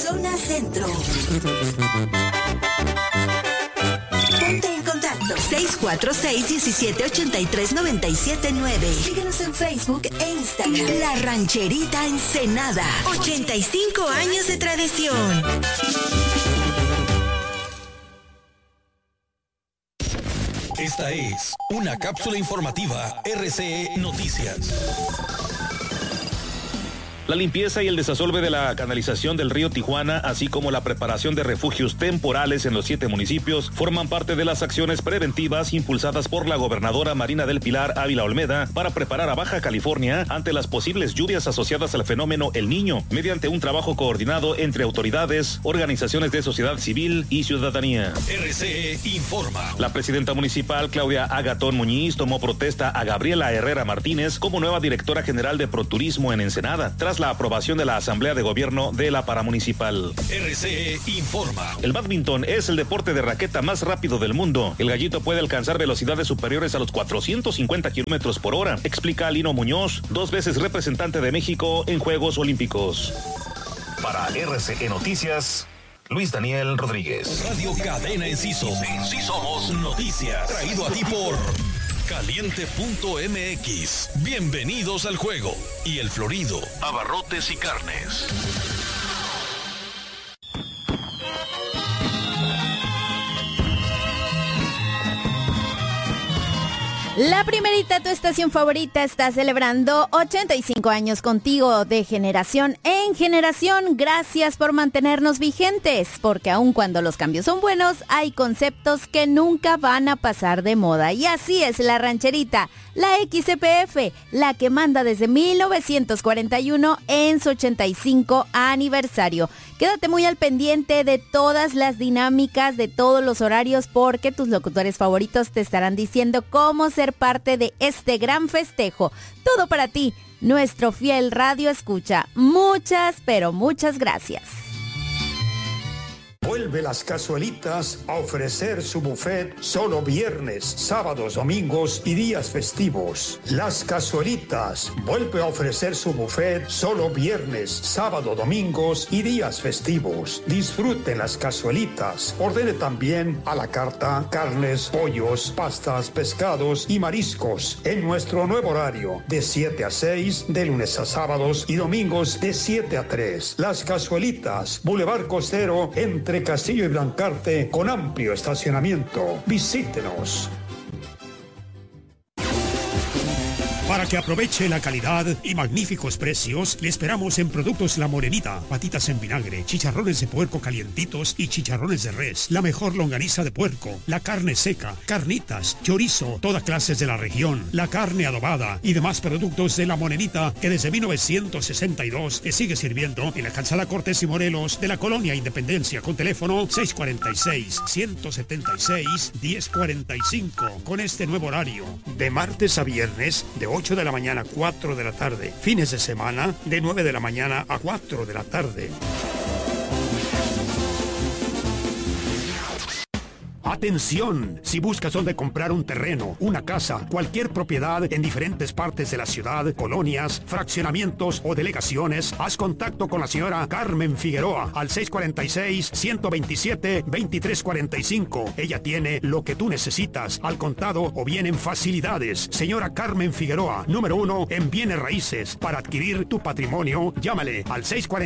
Zona Centro. Ponte en contacto 646-1783-979. Síguenos en Facebook e Instagram. La Rancherita Ensenada. 85 años de tradición. Esta es una cápsula informativa RCE Noticias. La limpieza y el desasolve de la canalización del río Tijuana, así como la preparación de refugios temporales en los 7 municipios, forman parte de las acciones preventivas impulsadas por la gobernadora Marina del Pilar Ávila Olmeda para preparar a Baja California ante las posibles lluvias asociadas al fenómeno El Niño, mediante un trabajo coordinado entre autoridades, organizaciones de sociedad civil y ciudadanía. RCE informa. La presidenta municipal, Claudia Agatón Muñiz, tomó protesta a Gabriela Herrera Martínez como nueva directora general de Proturismo en Ensenada, tras la aprobación de la Asamblea de Gobierno de la Paramunicipal. RCE informa. El bádminton es el deporte de raqueta más rápido del mundo. El gallito puede alcanzar velocidades superiores a los 450 kilómetros por hora, explica Lino Muñoz, 2 veces representante de México en Juegos Olímpicos. Para RCE Noticias, Luis Daniel Rodríguez. Radio Cadena Enciso. Sí somos noticias. Traído a ti por Caliente.mx. Bienvenidos al juego. Y El Florido, abarrotes y carnes. La primerita, tu estación favorita, está celebrando 85 años contigo, de generación en generación. Gracias por mantenernos vigentes, porque aun cuando los cambios son buenos, hay conceptos que nunca van a pasar de moda. Y así es la rancherita, la XCPF, la que manda desde 1941 en su 85 aniversario. Quédate muy al pendiente de todas las dinámicas, de todos los horarios, porque tus locutores favoritos te estarán diciendo cómo ser parte de este gran festejo. Todo para ti, nuestro fiel radio escucha. Muchas, pero muchas gracias. Vuelve Las Cazuelitas a ofrecer su buffet solo viernes, sábados, domingos y días festivos. Las Cazuelitas vuelve a ofrecer su buffet solo viernes, sábado, domingos y días festivos. Disfrute Las Cazuelitas. Ordene también a la carta carnes, pollos, pastas, pescados y mariscos en nuestro nuevo horario de 7 a 6, de lunes a sábados y domingos de 7 a 3. Las Cazuelitas, Boulevard Costero, entre Castillo y Blancarte, con amplio estacionamiento. Visítenos. Para que aproveche la calidad y magníficos precios, le esperamos en Productos La Morenita. Patitas en vinagre, chicharrones de puerco calientitos y chicharrones de res. La mejor longaniza de puerco, la carne seca, carnitas, chorizo, todas clases de la región, la carne adobada y demás productos de La Morenita, que desde 1962 le sigue sirviendo en la calzada Cortés y Morelos de la Colonia Independencia, con teléfono 646-176-1045. Con este nuevo horario, de martes a viernes, de 8 de la mañana a 4 de la tarde. Fines de semana, de 9 de la mañana a 4 de la tarde. ¡Atención! Si buscas dónde comprar un terreno, una casa, cualquier propiedad en diferentes partes de la ciudad, colonias, fraccionamientos o delegaciones, haz contacto con la señora Carmen Figueroa al 646-127-2345. Ella tiene lo que tú necesitas, al contado o bien en facilidades. Señora Carmen Figueroa, número 1 en bienes raíces. Para adquirir tu patrimonio, llámale al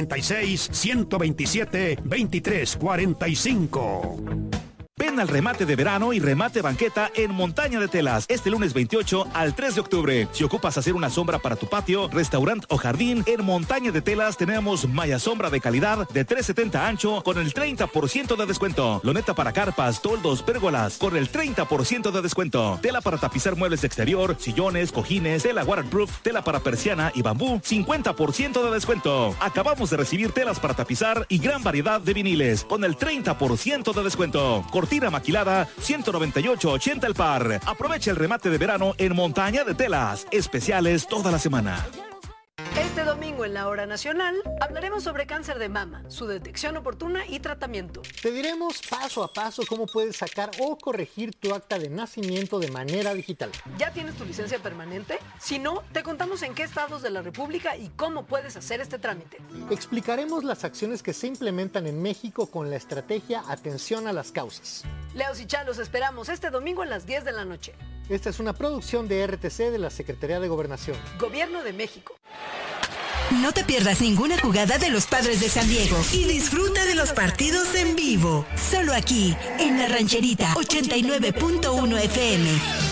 646-127-2345. Ven al remate de verano y remate banqueta en Montaña de Telas, este lunes 28 al 3 de octubre. Si ocupas hacer una sombra para tu patio, restaurante o jardín, en Montaña de Telas tenemos malla sombra de calidad de 3.70 ancho con el 30% de descuento. Loneta para carpas, toldos, pérgolas con el 30% de descuento. Tela para tapizar muebles de exterior, sillones, cojines, tela waterproof, tela para persiana y bambú, 50% de descuento. Acabamos de recibir telas para tapizar y gran variedad de viniles con el 30% de descuento. Cortina maquilada, 198.80 el par. Aprovecha el remate de verano en Montaña de Telas. Especiales toda la semana. Este domingo en la Hora Nacional hablaremos sobre cáncer de mama, su detección oportuna y tratamiento. Te diremos paso a paso cómo puedes sacar o corregir tu acta de nacimiento de manera digital. ¿Ya tienes tu licencia permanente? Si no, te contamos en qué estados de la República y cómo puedes hacer este trámite. Explicaremos las acciones que se implementan en México con la estrategia Atención a las Causas. Leos y Chá, los esperamos este domingo a las 10 de la noche. Esta es una producción de RTC de la Secretaría de Gobernación. Gobierno de México. No te pierdas ninguna jugada de los Padres de San Diego y disfruta de los partidos en vivo. Solo aquí, en La Rancherita 89.1 FM.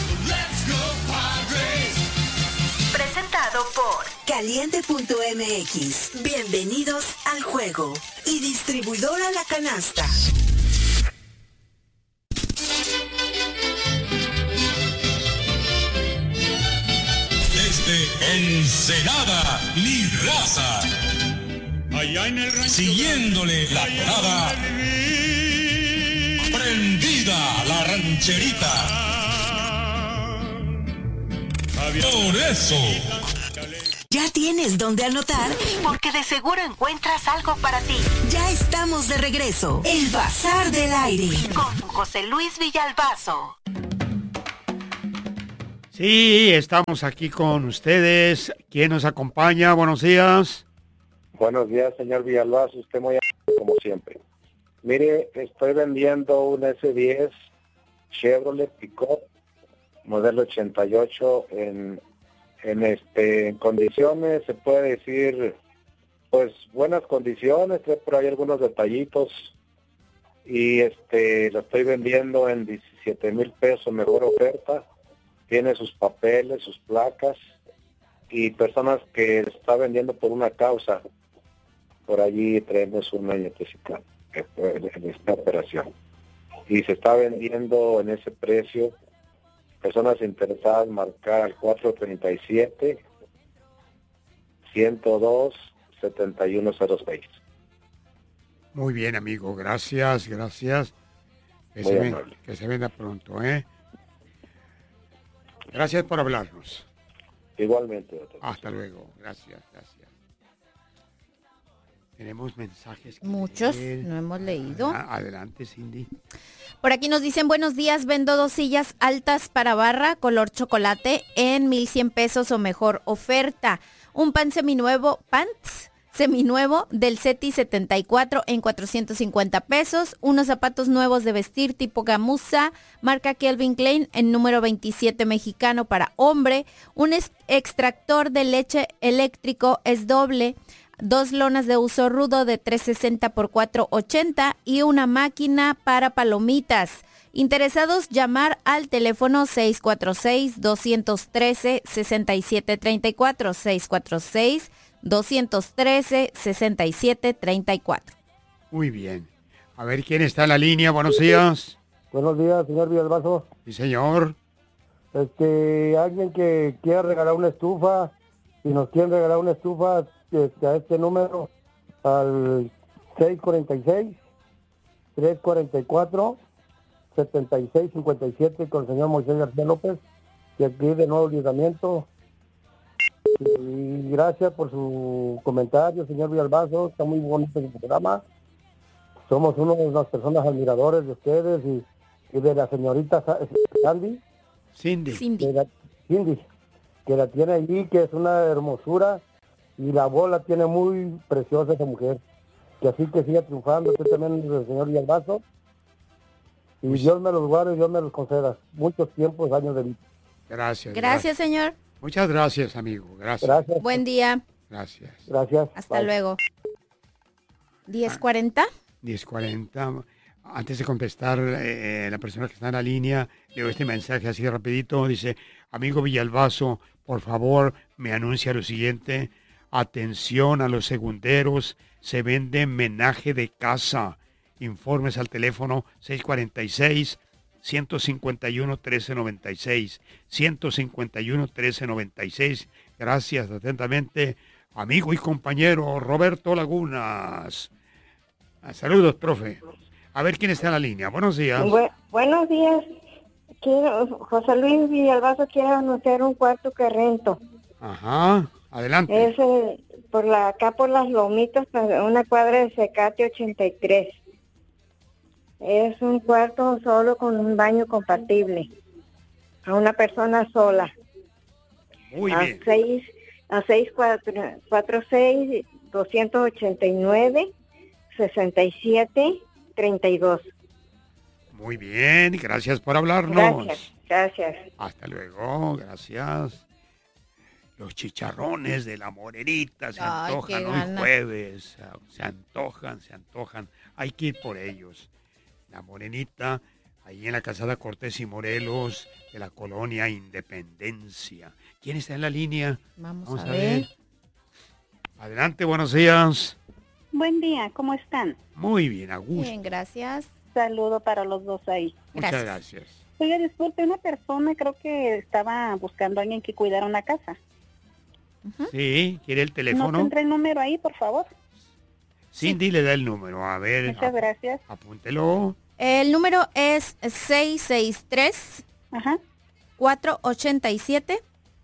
Presentado por Caliente.mx. Bienvenidos al juego. Y Distribuidora La Canasta. Ensenada, mi raza. Allá en el rancho, siguiéndole la parada, prendida la rancherita. Por eso. Ya tienes donde anotar, porque de seguro encuentras algo para ti. Ya estamos de regreso. El Bazar del Aire con José Luis Villalbazo. Sí, estamos aquí con ustedes. ¿Quién nos acompaña? Buenos días. Buenos días, señor Villalbazo. Usted muy amable, como siempre. Mire, estoy vendiendo un S10 Chevrolet Pickup, modelo 88, en condiciones, se puede decir, pues buenas condiciones, trae por ahí algunos detallitos. Y lo estoy vendiendo en 17,000 pesos, mejor oferta. Tiene sus papeles, sus placas, y personas que está vendiendo por una causa. Por allí traemos una nietecita en esta operación. Y se está vendiendo en ese precio. Personas interesadas, marcar al 437-102-7106. Muy bien, amigo. Gracias. Que se venda pronto, ¿eh? Gracias por hablarnos. Igualmente, doctor. Hasta luego. Gracias. Tenemos mensajes. Muchos, no hemos leído. Adelante, Cindy. Por aquí nos dicen, buenos días, vendo 2 sillas altas para barra, color chocolate, en 1,100 pesos o mejor oferta. Un pants seminuevo del SETI 74 en 450 pesos. Unos zapatos nuevos de vestir tipo gamuza, marca Calvin Klein en número 27 mexicano para hombre. Un extractor de leche eléctrico es doble. 2 lonas de uso rudo de 360 por 480 y una máquina para palomitas. Interesados, llamar al teléfono 646-213-6734, 646-213-6734. Muy bien. A ver quién está en la línea. Buenos días. Buenos días, señor Villalbazo. Sí, señor. Alguien que quiera regalar una estufa, si nos quieren regalar una estufa, a este número, al 646-344-7657 con el señor Moisés García López, y aquí de Nuevo Libramiento. Y gracias por su comentario, señor Villalbazo. Está muy bonito el programa. Somos uno de las personas admiradores de ustedes y de la señorita Cindy, que la tiene allí, que es una hermosura, y la voz la tiene muy preciosa esa mujer. Que así que siga triunfando usted también, el señor Villalbazo. Y Dios me los guarde y Dios me los conceda. Muchos tiempos, años de vida. Gracias, señor. Muchas gracias, amigo. Gracias. Buen día. Gracias. Hasta luego. 10:40. 10:40. Antes de contestar, la persona que está en la línea, leo este mensaje así rapidito. Dice, amigo Villalbazo, por favor, me anuncia lo siguiente. Atención a los segunderos, se vende menaje de casa. Informes al teléfono 646-151-1396. 151-1396. Gracias, atentamente, amigo y compañero Roberto Lagunas. Saludos, profe. A ver quién está en la línea. Buenos días. Buenos días. José Luis Villalbazo quiere anunciar un cuarto que rento. Ajá. Adelante. Es acá por las Lomitas, una cuadra de Secate 83. Es un cuarto solo con un baño compatible. A una persona sola. Muy bien. 646-289-6732. Muy bien, gracias por hablarnos. Gracias. Hasta luego, gracias. Los chicharrones de la Morenita se antojan hoy jueves. Se antojan. Hay que ir por ellos. La Morenita, ahí en la Calzada Cortés y Morelos, de la colonia Independencia. ¿Quién está en la línea? Vamos a ver. Adelante, buenos días. Buen día, ¿cómo están? Muy bien, a gusto. Bien, gracias. Saludo para los dos ahí. Muchas gracias. Oiga, disculpe, una persona creo que estaba buscando a alguien que cuidara una casa. Sí, ¿quiere el teléfono? ¿No tendrá el número ahí, por favor? Cindy le da el número, a ver. Muchas gracias. Apúntelo. El número es 663 487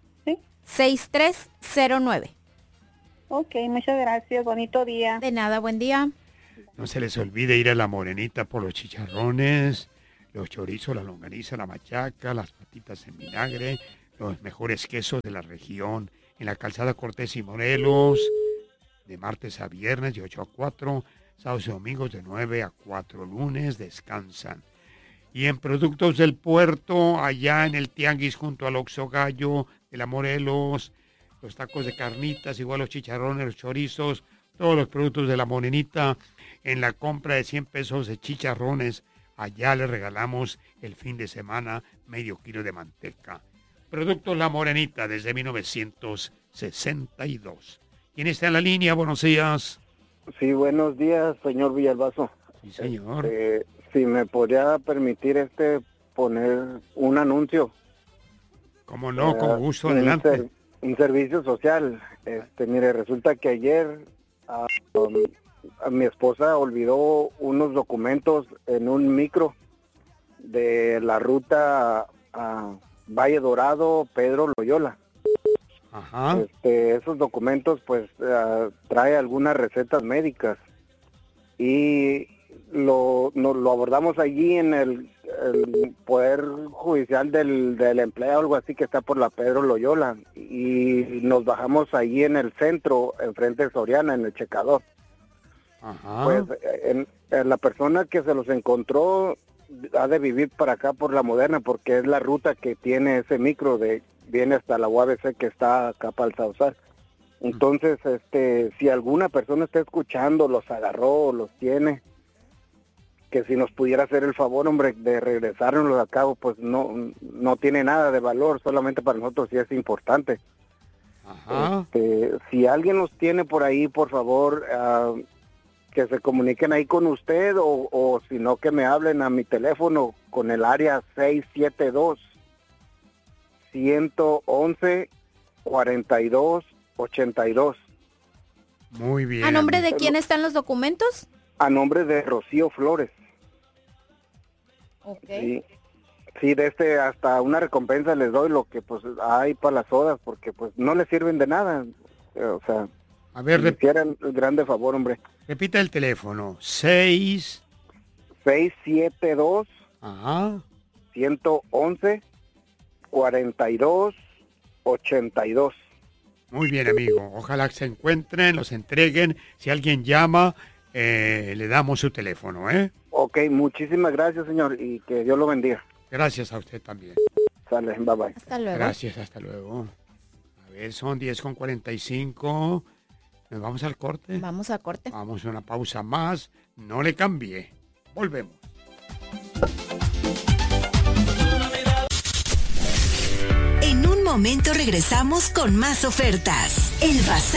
6309. Ok, muchas gracias, bonito día. De nada, buen día. No se les olvide ir a la Morenita por los chicharrones, los chorizos, la longaniza, la machaca, las patitas en vinagre, los mejores quesos de la región, en la Calzada Cortés y Morelos, de martes a viernes de 8 a 4, sábados y domingos de 9 a 4, lunes descansan. Y en Productos del Puerto, allá en el Tianguis junto al Oxxo Gallo de la Morelos, los tacos de carnitas, igual los chicharrones, los chorizos, todos los productos de la Morenita. En la compra de 100 pesos de chicharrones, allá le regalamos el fin de semana medio kilo de manteca. Productos La Morenita desde 1962. ¿Quién está en la línea? Buenos días. Sí, buenos días, señor Villalbazo. Sí, señor. Si me podría permitir poner un anuncio. ¿Cómo no? Con gusto, adelante. Un servicio social. Mire, resulta que ayer a mi esposa olvidó unos documentos en un micro de la ruta a Valle Dorado, Pedro Loyola. Ajá. Esos documentos pues trae algunas recetas médicas y lo abordamos allí en el Poder Judicial del Empleo, algo así, que está por la Pedro Loyola, y nos bajamos allí en el centro, enfrente de Soriana, en el checador. Ajá. Pues la persona que se los encontró ha de vivir para acá por La Moderna, porque es la ruta que tiene ese micro, viene hasta la UABC, que está acá para el Sausal. Entonces, si alguna persona está escuchando, los agarró, los tiene, que si nos pudiera hacer el favor, hombre, de regresárnoslos a cabo, pues no tiene nada de valor, solamente para nosotros sí es importante. Ajá. Si alguien los tiene por ahí, por favor, que se comuniquen ahí con usted, o si no, que me hablen a mi teléfono con el área 672-111-4282. Muy bien. ¿A nombre de quién están los documentos? A nombre de Rocío Flores. Ok. Sí, de hasta una recompensa les doy, lo que pues hay para las sodas, porque pues no les sirven de nada. O sea, a ver, me hicieran el grande favor, hombre. Repita el teléfono. 672 111 4282. Muy bien, amigo. Ojalá que se encuentren, los entreguen. Si alguien llama, le damos su teléfono, ¿eh? Ok, muchísimas gracias, señor, y que Dios lo bendiga. Gracias a usted también. Sale, bye bye. Hasta luego. Gracias, hasta luego. A ver, son 10:45. ¿Nos vamos al corte? Vamos a corte. Vamos a una pausa más. No le cambie. Volvemos. En un momento regresamos con más ofertas. El Bazar